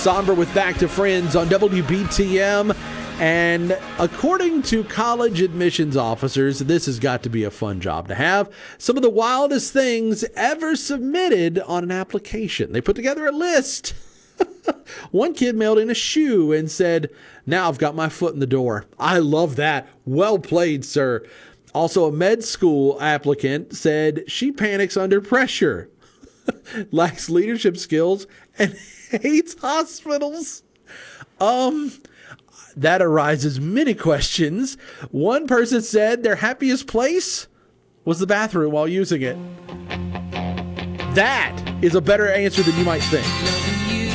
Somber with Back to Friends on WBTM. And according to college admissions officers, this has got to be a fun job to have. Some of the wildest things ever submitted on an application. They put together a list. One kid mailed in a shoe and said, "Now I've got my foot in the door." I love that. Well played, sir. Also, a med school applicant said she panics under pressure, lacks leadership skills, and hates hospitals. That arises many questions. One person said their happiest place was the bathroom while using it. That is a better answer than you might think.